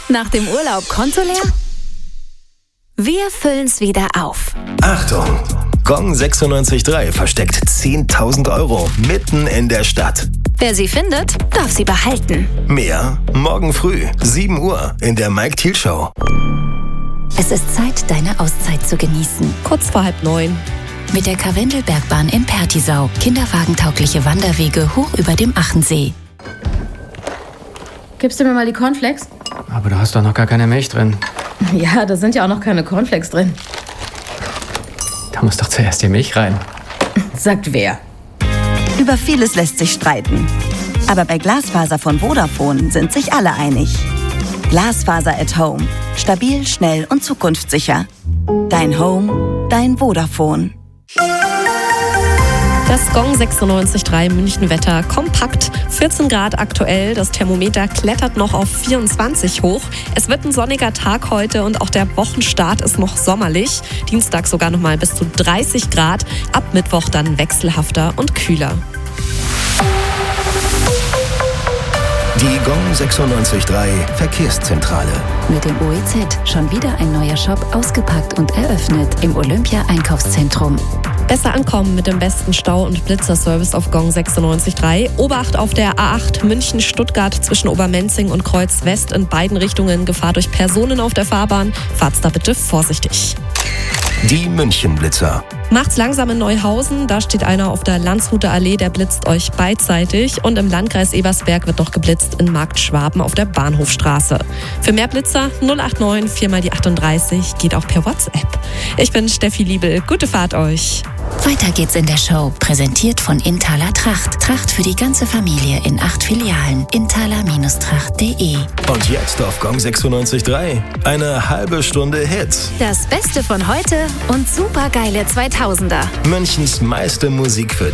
Nach dem Urlaub Konto leer? Wir füllen's wieder auf. Achtung! Gong 96.3 versteckt 10.000 € mitten in der Stadt. Wer sie findet, darf sie behalten. Mehr morgen früh, 7 Uhr in der Mike Thiel Show. Es ist Zeit, deine Auszeit zu genießen. Kurz vor 8:30. Mit der Karwendelbergbahn in Pertisau. Kinderwagentaugliche Wanderwege hoch über dem Achensee. Gibst du mir mal die Cornflakes? Aber du hast doch noch gar keine Milch drin. Ja, da sind ja auch noch keine Cornflakes drin. Da muss doch zuerst die Milch rein. Sagt wer? Über vieles lässt sich streiten. Aber bei Glasfaser von Vodafone sind sich alle einig. Glasfaser at Home. Stabil, schnell und zukunftssicher. Dein Home, dein Vodafone. Das Gong 96.3 München-Wetter kompakt. 14 Grad aktuell, das Thermometer klettert noch auf 24 hoch. Es wird ein sonniger Tag heute und auch der Wochenstart ist noch sommerlich. Dienstag sogar noch mal bis zu 30 Grad. Ab Mittwoch dann wechselhafter und kühler. Die Gong 96.3 Verkehrszentrale. Mit dem OEZ schon wieder ein neuer Shop ausgepackt und eröffnet im Olympia-Einkaufszentrum. Besser ankommen mit dem besten Stau- und Blitzerservice auf Gong 96.3. Obacht auf der A8 München-Stuttgart zwischen Obermenzing und Kreuz West in beiden Richtungen. Gefahr durch Personen auf der Fahrbahn. Fahrt's da bitte vorsichtig. Die München-Blitzer. Macht's langsam in Neuhausen. Da steht einer auf der Landshuter Allee, der blitzt euch beidseitig. Und im Landkreis Ebersberg wird noch geblitzt in Markt Schwaben auf der Bahnhofstraße. Für mehr Blitzer 089 4 die 38 geht auch per WhatsApp. Ich bin Steffi Liebel. Gute Fahrt euch. Weiter geht's in der Show. Präsentiert von Inthaler Tracht. Tracht für die ganze Familie in 8 Filialen. inthaler-tracht.de. Und jetzt auf Gong 96.3 eine halbe Stunde Hits. Das Beste von heute und supergeile 2000er. Münchens meiste Musik für